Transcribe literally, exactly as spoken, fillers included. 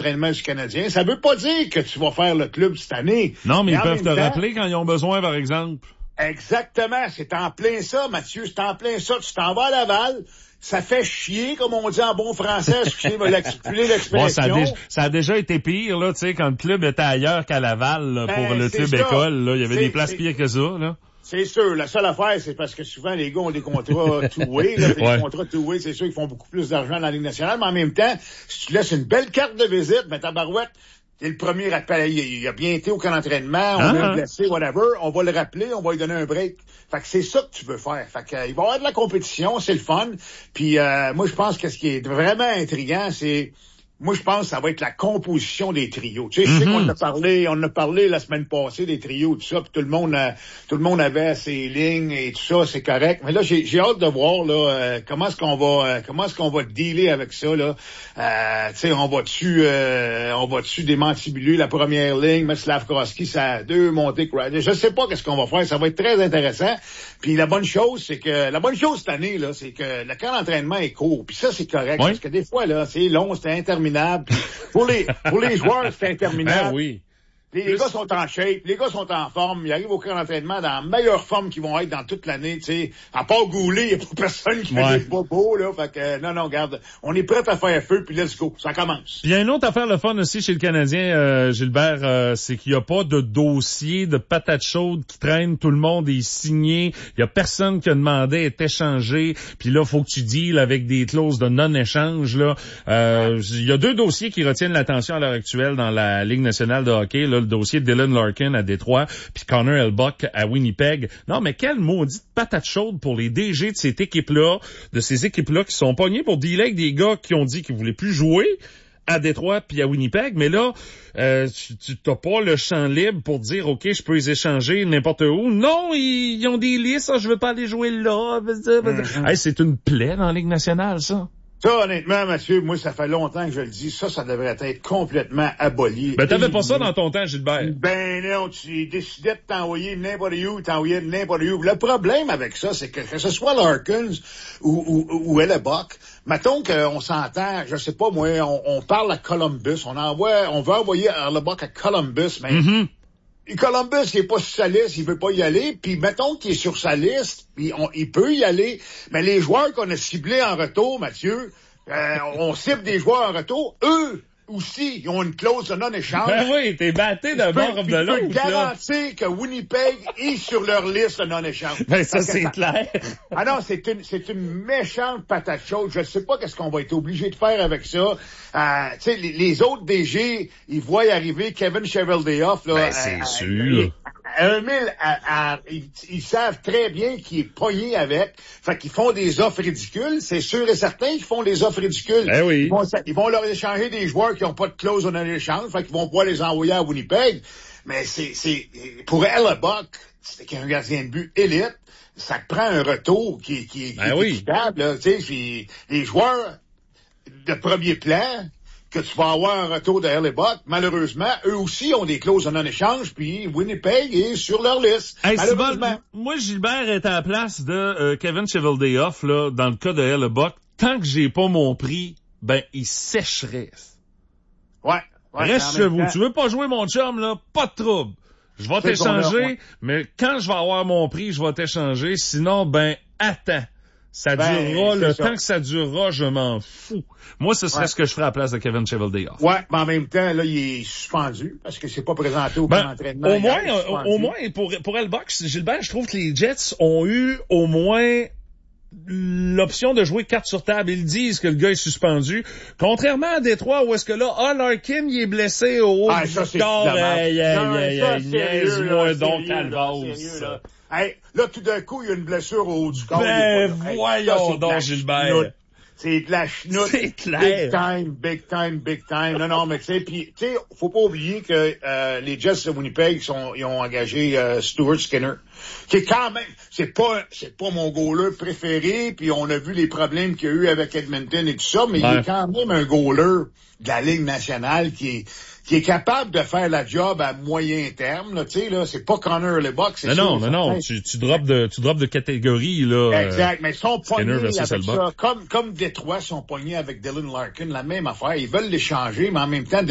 d'entraînement du Canadien. Ça veut pas dire que tu vas faire le club cette année. Non, mais, mais ils peuvent te temps, rappeler quand ils ont besoin, par exemple. Exactement. C'est en plein ça, Mathieu. C'est en plein ça. Tu t'en vas à Laval. Ça fait chier, comme on dit en bon français, excusez-moi l'expression. Bon, ça, a déjà, ça a déjà été pire, là, tu sais, quand le club était ailleurs qu'à Laval, là, pour ben, le club école, là. Il y avait des places pires que ça, là. C'est sûr. La seule affaire, c'est parce que souvent, les gars ont des contrats two-way, là. Ouais. Des contrats two-way, c'est sûr qu'ils font beaucoup plus d'argent dans la Ligue nationale, mais en même temps, si tu laisses une belle carte de visite, ben, ta barouette, t'es le premier à te il a bien été au camp d'entraînement, on ah, l'a blessé, whatever, on va le rappeler, on va lui donner un break. Fait que c'est ça que tu veux faire. Fait que, euh, il va y avoir de la compétition, c'est le fun. Puis euh, moi, je pense que ce qui est vraiment intriguant, c'est... Moi, je pense que ça va être la composition des trios. Tu sais, mm-hmm. je sais qu'on en a parlé, on en a parlé la semaine passée des trios, tout ça, puis tout le monde, a, tout le monde avait ses lignes et tout ça, c'est correct. Mais là, j'ai, j'ai hâte de voir là euh, comment est-ce qu'on va, euh, comment est-ce qu'on va dealer avec ça là. Euh, tu sais, on va-tu, euh, on va-tu démantibuler la première ligne, mettre Slavkovski, ça a deux montées. Je sais pas qu'est-ce qu'on va faire. Ça va être très intéressant. Puis la bonne chose, c'est que la bonne chose cette année là, c'est que le camp d'entraînement est court. Puis ça, c'est correct oui. parce que des fois là, c'est long, c'est interminable. Pour les, pour les joueurs, c'est interminable. Ben oui. Les, les gars sont en shape, les gars sont en forme, ils arrivent au camp d'entraînement dans la meilleure forme qu'ils vont être dans toute l'année, tu sais. À part Goulet, il n'y a pas personne qui fait ouais. des bobos, là. Fait que, euh, non, non, regarde, on est prêt à faire feu, puis let's go. Ça commence. Puis il y a une autre affaire, le fun aussi chez le Canadien, euh, Gilbert, euh, c'est qu'il n'y a pas de dossier de patates chaudes qui traîne, tout le monde est signé, il y a personne qui a demandé, est échangé, puis là, faut que tu deals avec des clauses de non-échange, là. Euh, il y a deux dossiers qui retiennent l'attention à l'heure actuelle dans la Ligue nationale de hockey, là. Le dossier de Dylan Larkin à Détroit, puis Connor Hellebuyck à Winnipeg. Non, mais quelle maudite patate chaude pour les D G de cette équipe-là, de ces équipes-là qui sont pognés pour dealer avec des gars qui ont dit qu'ils voulaient plus jouer à Détroit puis à Winnipeg, mais là, euh, tu, tu t'as pas le champ libre pour dire, OK, je peux les échanger n'importe où. Non, ils, ils ont des listes, ça, je veux pas aller jouer là. Mm-hmm. Hey, c'est une plaie dans la Ligue nationale, ça. Ça, honnêtement, Mathieu, moi, ça fait longtemps que je le dis. Ça, ça devrait être complètement aboli. Ben, t'avais pas ça dans ton temps, Gilbert. Ben non, tu décidais de t'envoyer n'importe où, t'envoyais n'importe où. Le problème avec ça, c'est que que ce soit Larkins ou, ou, ou Hellebuyck, mettons qu'on s'entend, je sais pas, moi, on, on parle à Columbus, on envoie, on veut envoyer Hellebuyck à Columbus, mais... Mm-hmm. Columbus, il est pas sur sa liste, il veut pas y aller, puis mettons qu'il est sur sa liste, puis on, il peut y aller, mais les joueurs qu'on a ciblés en retour, Mathieu, euh, on cible des joueurs en retour, eux aussi, ils ont une clause de non-échange. Ben oui, t'es batté d'un bord comme de l'autre. Je peux garantir que Winnipeg est sur leur liste de non-échange. Ben ça, c'est ça... clair. Ah non, c'est une, c'est une méchante patate chaude. Je sais pas qu'est-ce qu'on va être obligé de faire avec ça. Euh, tu sais, les, les autres D G, ils voient arriver Kevin Cheveldayoff, là. Ben, c'est à, sûr. À, à un mille, à, à, ils, ils savent très bien qu'il est pogné avec. Fait qu'ils font des offres ridicules. C'est sûr et certain qu'ils font des offres ridicules. Ben oui. Ils vont, ils vont leur échanger des joueurs qui n'ont pas de clause en échange. Fait qu'ils vont pouvoir les envoyer à Winnipeg. Mais c'est, c'est, pour Hellebuyck, c'est un gardien de but élite. Ça te prend un retour qui, qui, qui ben est oui. équitable, là. Tu sais, les joueurs de premier plan que tu vas avoir un retour de Hellebuyck, malheureusement, eux aussi ont des clauses de non-échange, puis Winnipeg est sur leur liste. Hey, malheureusement. Bon, moi, Gilbert est à la place de euh, Kevin Cheveldayoff, là, dans le cas de Hellebuyck. Tant que j'ai pas mon prix, ben, il sécherait. Ouais. ouais Reste chez vous. Temps. Tu veux pas jouer, mon chum, là? Pas de trouble. Je vais t'échanger, ouais. mais quand je vais avoir mon prix, je vais t'échanger. Sinon, ben, attends. Ça ben, durera, le ça. temps que ça durera, je m'en fous. Moi, ce serait ouais. ce que je ferais à la place de Kevin Cheveldayoff. Ouais, mais en même temps, là, il est suspendu, parce que c'est pas présenté au ben, entraînement. Au moins, au, au moins, pour, pour Hellebuyck, Gilbert, je trouve que les Jets ont eu au moins l'option de jouer carte sur table. Ils disent que le gars est suspendu. Contrairement à Détroit, où est-ce que là, ah, Larkin, il est blessé au haut ah, du ça, c'est corps. Aïe, aïe, aïe, niaise-moi donc, Calvas. Hey, là, tout d'un coup, il y a une blessure au haut du corps. Ben, voyons donc, Gilbert. C'est de la chenoute. C'est clair. Big time, big time, big time. Non, non, mais tu sais, puis tu sais, faut pas oublier que euh, les Jets de Winnipeg sont, ils ont engagé euh, Stuart Skinner, qui est quand même, c'est pas, c'est pas mon goaler préféré. Puis on a vu les problèmes qu'il y a eu avec Edmonton et tout ça, mais ouais. il est quand même un goaler de la Ligue nationale qui est qui est capable de faire la job à moyen terme, là, tu sais, là, c'est pas Connor Hellebuyck, c'est non, non, non, non, tu, tu drops de, tu drops de catégorie, là. Exact, euh, mais ils sont pognés avec Hellebuyck. ça, comme, comme Détroit sont pognés avec Dylan Larkin, la même affaire, ils veulent l'échanger, mais en même temps,